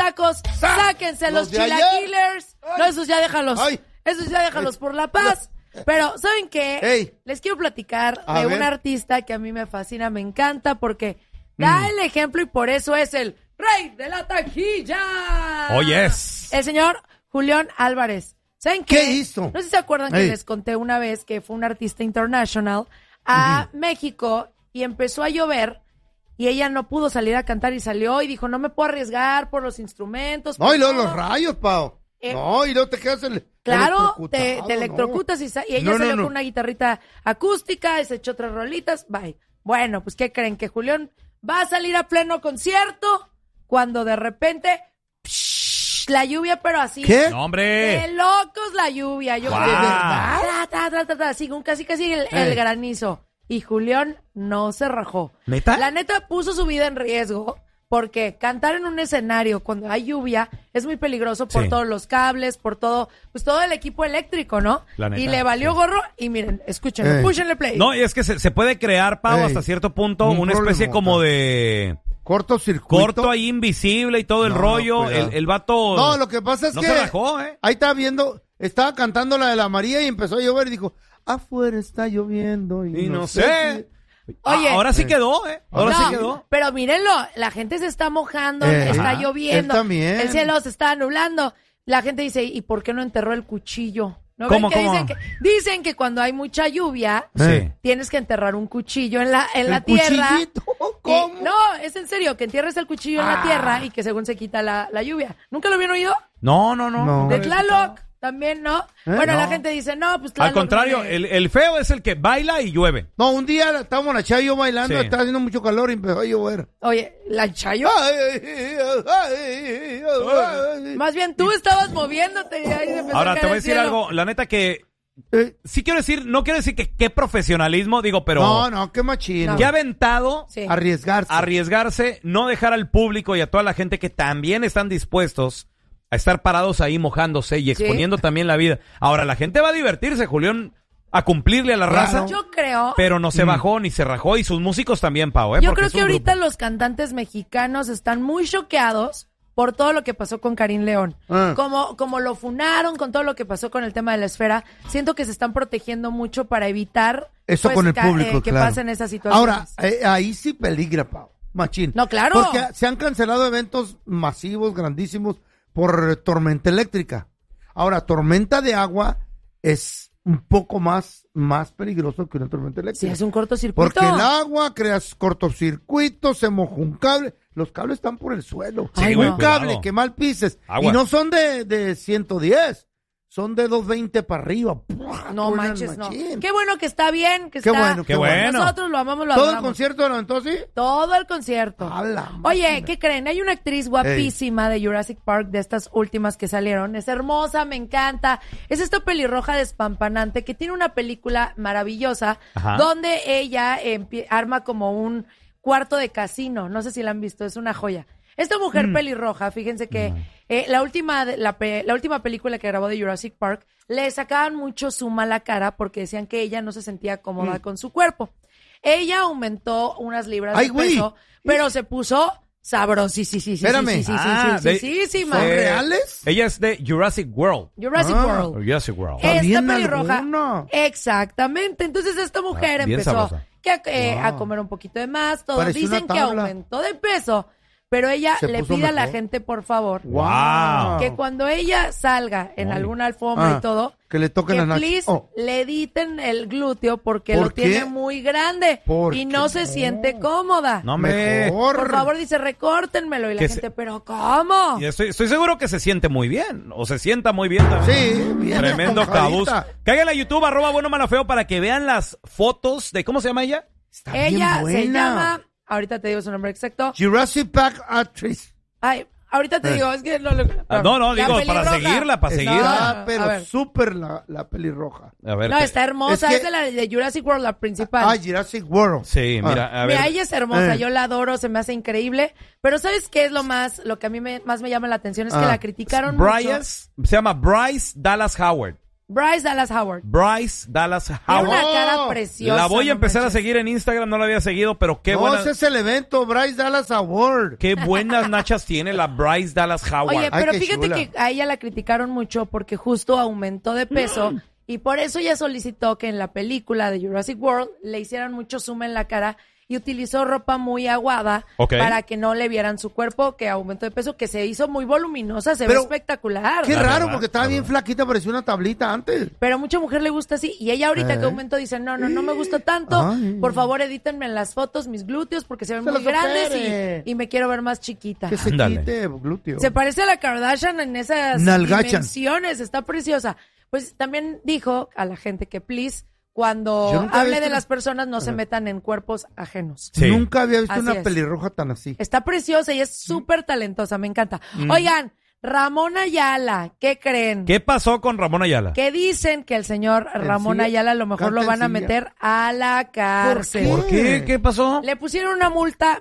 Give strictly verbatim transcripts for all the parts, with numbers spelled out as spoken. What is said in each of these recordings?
tacos, sáquense los, los chilaquilers. No, esos ya déjalos. Ay. Esos ya déjalos por la paz. Pero, ¿saben qué? Ey. Les quiero platicar a de ver. un artista que a mí me fascina, me encanta, porque da mm. el ejemplo y por eso es el rey de la taquilla. Oh, yes. El señor Julián Álvarez. ¿Saben qué? ¿Qué hizo? No sé si se acuerdan Ey. que les conté una vez que fue un artista international a uh-huh. México y empezó a llover y ella no pudo salir a cantar y salió y dijo, no me puedo arriesgar por los instrumentos. No, y luego los rayos, Pau. Eh, no, y luego te quedas el, Claro, te, te electrocutas no. y, sa- y ella no, salió no, no. con una guitarrita acústica y se echó tres rolitas. Bye. Bueno, pues ¿qué creen? Que Julián va a salir a pleno concierto cuando de repente psh, la lluvia, pero así. ¿Qué? No, hombre. De locos la lluvia. Yo wow. creo que tra, tra, tra, tra, tra, así, casi casi el, el granizo. Y Julián no se rajó. ¿Neta? La neta puso su vida en riesgo. Porque cantar en un escenario cuando hay lluvia es muy peligroso por sí. todos los cables, por todo, pues todo el equipo eléctrico, ¿no? La neta, y le valió sí. gorro y miren, escúchenlo, púchenle play. No, y es que se, se puede crear, Pau, Ey. hasta cierto punto, un una problema, especie como de... cortocircuito. Corto ahí invisible y todo el no, rollo. No, el, el vato... No, lo que pasa es no que... No se rajó, ¿eh? Ahí estaba viendo, estaba cantando la de la María y empezó a llover y dijo, afuera está lloviendo y, y no, no sé... sé. Oye, ahora sí quedó, ¿eh? Ahora no, sí quedó. Pero mírenlo, la gente se está mojando, eh, está ah, lloviendo, él también. El cielo se está nublando. La gente dice, ¿y por qué no enterró el cuchillo? ¿No ¿Cómo, ven que cómo? dicen que dicen que cuando hay mucha lluvia, sí. tienes que enterrar un cuchillo en la en ¿El la tierra? ¿Cómo? Y, no, es en serio, que entierres el cuchillo ah. en la tierra y que según se quita la, la lluvia. ¿Nunca lo habían oído? No, no, no. no. De Tlaloc. También, ¿no? ¿Eh? Bueno, no. la gente dice, no, pues Tlaloc. Al contrario, no el, el feo es el que baila y llueve. No, un día estábamos la Chayo bailando, sí. estaba haciendo mucho calor y empezó a llover. Oye, ¿la Chayo? Ay, ay, ay, ay, Más bien tú estabas moviéndote. Y ahí se empezó Ahora, a te voy a decir cielo. algo, la neta que... Eh. Sí quiero decir, no quiero decir que qué profesionalismo, digo, pero... No, no, qué machino. Qué aventado sí. arriesgarse. Arriesgarse, no dejar al público y a toda la gente que también están dispuestos a estar parados ahí mojándose y exponiendo sí. también la vida. Ahora, la gente va a divertirse, Julián, a cumplirle a la claro. raza. Yo creo... Pero no se mm. bajó ni se rajó y sus músicos también, Pau, ¿eh? Yo Porque creo que ahorita grupo. los cantantes mexicanos están muy choqueados por todo lo que pasó con Karim León. Ah. Como, como lo funaron con todo lo que pasó con el tema de la esfera, siento que se están protegiendo mucho para evitar eso pues, con el ca- público, eh, que claro. pasen esas situaciones. Ahora, eh, ahí sí peligra, Pau. Machín. No, claro. Porque se han cancelado eventos masivos, grandísimos, por tormenta eléctrica. Ahora, tormenta de agua es un poco más, más peligroso que una tormenta eléctrica. Sí, es un cortocircuito. Porque el agua crea cortocircuitos, se moja un cable. Los cables están por el suelo. Sí, un no. cable Cuidado. que mal pises. Agua. Y no son de, de ciento diez. Son de doscientos veinte para arriba. No Con manches, el no. machín. Qué bueno que está bien, que Qué está... bueno, qué bueno. Nosotros lo amamos, lo ¿Todo el adoramos. concierto lo entonces? Todo el concierto. A la Oye, máquina. ¿qué creen? Hay una actriz guapísima de Jurassic Park, de estas últimas que salieron. Es hermosa, me encanta. Es esta pelirroja despampanante que tiene una película maravillosa Ajá. donde ella empie- arma como un cuarto de casino. No sé si la han visto, es una joya. Esta mujer Mm. pelirroja, fíjense que eh, la última de- la, pe- la última película que grabó de Jurassic Park le sacaban mucho suma a la cara porque decían que ella no se sentía cómoda Mm. con su cuerpo. Ella aumentó unas libras Ay, de güey. peso, pero se puso sabrosísima. Espérame. Sí, sí, sí, Ah, sí, de- sí, sí, sí, ¿Son ma. Eh, reales? Ella es de Jurassic World. Jurassic Ah. World. Jurassic World. Está Esta bien pelirroja. alguna. Exactamente. Entonces esta mujer Ah, bien empezó sabrosa. que, a- eh, Wow. a comer un poquito de más, todo. Parece Dicen una que tabla. aumentó de peso, pero ella Se le puso pide a la mejor. gente, por favor, Wow. que cuando ella salga en Ay. alguna alfombra Ah, y todo, que le toquen que las nachas. please Oh. le editen el glúteo porque ¿Por lo qué? tiene muy grande ¿Por y qué no se no? siente cómoda. No, hombre. Mejor. Por favor, dice, recórtenmelo. Y la Que gente, se- ¿pero cómo? Y estoy, estoy seguro que se siente muy bien. O se sienta muy bien también. Sí, bien Tremendo cabuz. esponjadita. Caigan a YouTube, arroba bueno malo feo, para que vean las fotos de... ¿Cómo se llama ella? Está bien Ella se buena. llama, ahorita te digo su nombre exacto. Jurassic Park Actress. Ay, ahorita te Eh. digo, es que no lo... Ah, no, no, La digo, para pelirroja. seguirla, para Está- seguirla. Está, a pero ver. súper la, la pelirroja. A ver. No, ¿qué? está hermosa, Es es, que- de la de Jurassic World, la principal. Ah, Jurassic World. Sí, Ah. mira, a ver. Mira, ella es hermosa, Eh. yo la adoro, se me hace increíble. Pero ¿sabes qué es lo más, lo que a mí me, más me llama la atención? Es que Ah. la criticaron mucho. Bryce, se llama Bryce Dallas Howard. Bryce Dallas Howard. Bryce Dallas Howard. Tiene una cara preciosa. La voy a no empezar manches. a seguir en Instagram, no la había seguido, pero qué no, buena. ese es el evento, Bryce Dallas Award. Qué buenas nachas tiene la Bryce Dallas Howard. Oye, pero Ay, fíjate chula. que a ella la criticaron mucho porque justo aumentó de peso y por eso ella solicitó que en la película de Jurassic World le hicieran mucho zoom en la cara y utilizó ropa muy aguada Ok. para que no le vieran su cuerpo, que aumentó de peso, que se hizo muy voluminosa, se Pero, ve espectacular. Qué La raro, verdad, porque estaba la bien verdad. flaquita, parecía una tablita antes. Pero a mucha mujer le gusta así. Y ella ahorita Eh. que aumentó dice, no, no, no me gusta tanto. Ay. Por favor, edítenme en las fotos mis glúteos porque se ven Se muy los grandes opere. y, y me quiero ver más chiquita. Que se Ándale. quite glúteo. Se parece a la Kardashian en esas Nalgachan. dimensiones. Está preciosa. Pues también dijo a la gente que, please, cuando Yo nunca hable había de visto- las personas, no se metan en cuerpos ajenos. Sí. Nunca había visto Así una es. pelirroja tan así. Está preciosa y es súper talentosa. Me encanta. Mm. Oigan, Ramón Ayala, ¿qué creen? ¿Qué pasó con Ramón Ayala? Que dicen que el señor Ramón silla? Ayala a lo mejor ¿Canta lo van a en silla? meter a la cárcel. ¿Por qué? ¿Qué pasó? Le pusieron una multa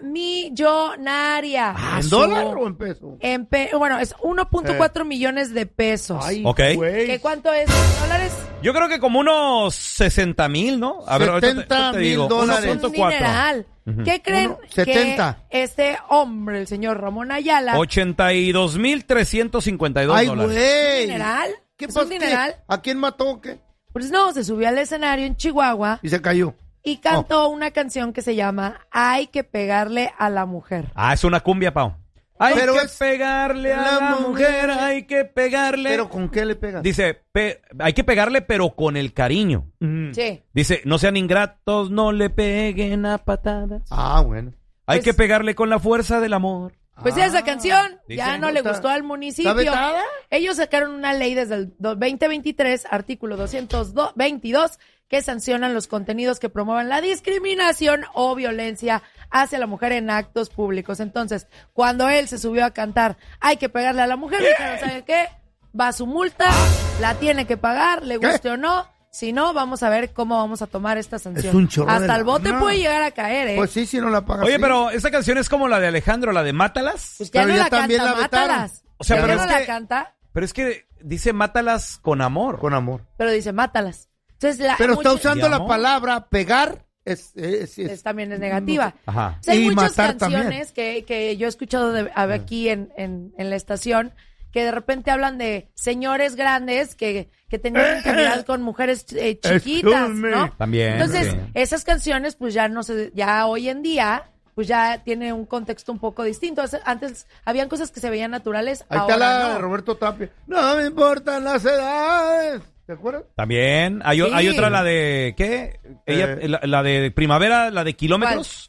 millonaria. ¿En Su- dólar o en peso? en pe- bueno, es uno punto cuatro millones de pesos. Ay, Ok. güey. ¿Qué cuánto es en dólares? Yo creo que como unos sesenta mil, ¿no? A ver, ahorita te- setenta te mil digo, dólares. Un uno punto cuatro. mineral. ¿Qué creen Uno, setenta. que este hombre, el señor Ramón Ayala, ochenta y dos mil trescientos cincuenta y dos Ay, dólares. güey. dineral? ¿Qué ¿Es pasó? un dineral? ¿A quién mató o qué? Pues no, se subió al escenario en Chihuahua Y se cayó. y cantó una canción que se llama Hay que pegarle a la mujer. Ah, es una cumbia, Pau. Hay Pero que es pegarle a la la mujer, mujer. hay que pegarle. ¿Pero con qué le pegas? Dice, pe- hay que pegarle, pero con el cariño. Mm. Sí. Dice, no sean ingratos, no le peguen a patadas. Ah, bueno. Hay Pues- que pegarle con la fuerza del amor. Pues Ah. esa canción Dice, ya no ¿no le está- gustó al ¿Está municipio. vetada? Ellos sacaron una ley desde el do- veinte veintitrés, artículo doscientos veintidós, que sancionan los contenidos que promuevan la discriminación o violencia hacia la mujer en actos públicos. Entonces, cuando él se subió a cantar Hay que pegarle a la mujer, dijeron, ¿saben qué? Va su multa, la tiene que pagar, le ¿Qué? guste o no. Si no, vamos a ver cómo vamos a tomar esta sanción. Es un chorro de Hasta el bote lana. puede llegar a caer, ¿eh? Pues sí, si no la pagas. Oye, sí. pero esa canción es como la de Alejandro, la de Mátalas. Pues ya pero no ya la también canta, la vetaron. mátalas. O sea, Ya pero no es la que- canta, Pero es que dice Mátalas con amor. Con amor. pero dice mátalas. Entonces, la, Pero está mucho- usando ¿Y la amor? palabra pegar. Es, es, es- es- también es negativa. Ajá. O sea, hay Y muchas matar canciones que, que yo he escuchado de- a- aquí en, en, en la estación que de repente hablan de señores grandes que, que tenían intimidad con mujeres eh, chiquitas, Excuse me. ¿no? También, Entonces, sí. esas canciones, pues ya no se, ya hoy en día, pues ya tiene un contexto un poco distinto. Hace- Antes habían cosas que se veían naturales, Ahí ahora está la no. de Roberto Tapia. No me importan las edades. ¿Te acuerdas? También. Hay, o- Sí. hay otra, la de, ¿qué? Ella, Eh. la, la de primavera, la de kilómetros.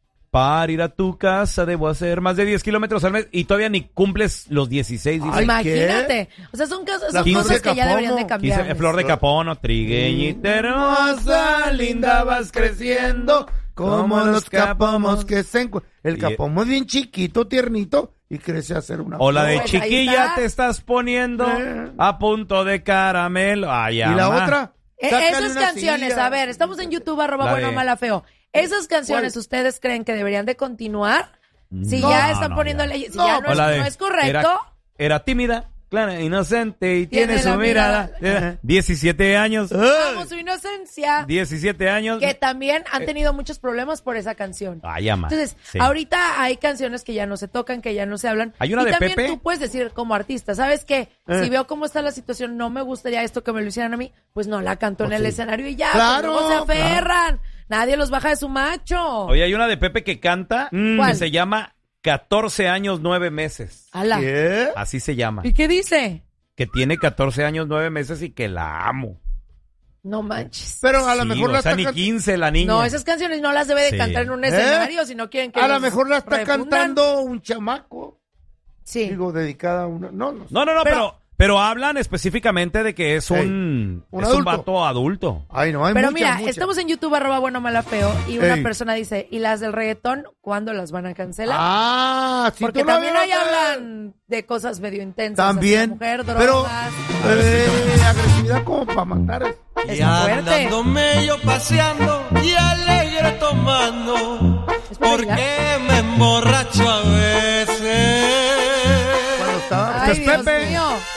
Para ir a tu casa debo hacer más de diez kilómetros al mes y todavía ni cumples los dieciséis. dice. Ay, Imagínate. O sea, son, casos, son La cosas Flor de que ya deberían de Capomo. cambiar. Quince- Flor de Capono, trigueñita hermosa, linda vas creciendo Como los capomos que se encuentran. El Y- capomo es bien chiquito, tiernito, y crece a ser una O la de Pues ahí chiquilla está. te estás poniendo Eh. a punto de caramelo. Ay, ¿Y la ama. otra? Eh, Sácale esas una canciones, silla. a ver, estamos en YouTube, arroba La bueno, de- mala, feo. ¿Esas canciones ¿Cuál? ustedes creen que deberían de continuar? Si No, ya están no, poniendo ya. leyes, si No, ya no O es, la de, no es correcto, Era, era tímida, clara, inocente y Tiene tiene, su la mirada. mirada. Eh, diecisiete años. vamos, su inocencia, diecisiete años. que también han tenido muchos problemas por esa canción. Ay, ama. Entonces, Sí. ahorita hay canciones que ya no se tocan, que ya no se hablan. Hay una y de también Pepe. tú puedes decir como artista, ¿sabes qué? Eh. Si veo cómo está la situación, no me gustaría esto que me lo hicieran a mí, pues no la canto en Pues el sí. escenario y ya, Claro, pues luego se aferran. Nadie los baja de su macho. Oye, hay una de Pepe que canta Mm. que ¿Cuál? se llama catorce años, nueve meses. Ala. ¿Qué? Así se llama. ¿Y qué dice? Que tiene catorce años, nueve meses y que la amo. No manches. Pero a lo Sí, mejor o la sea, está ni can- quince la niña. No, esas canciones no las debe de Sí. cantar en un ¿Eh? escenario si no quieren que A lo los mejor la está refundan. cantando un chamaco. Sí. Digo, dedicada a una. No, no. sé. No, no, no, Pero- pero, pero hablan específicamente de que es Ey, un, un es adulto. un vato adulto. Ay, no, hay Pero muchas, mira, muchas. estamos en YouTube, arroba bueno, mala, feo, y una Ey. persona dice, ¿y las del reggaetón cuándo las van a cancelar? Ah, sí. Porque tú la también ves, ahí ¿verdad? hablan de cosas medio intensas. También. hacia la mujer, Pero, drogas. eh, agresividad como para matar. Es Y fuerte. andándome yo paseando y alegre tomando, ¿Es para porque bailar? me emborracho a veces. Cuando estaba. Ay, Este es Dios Pepe. mío.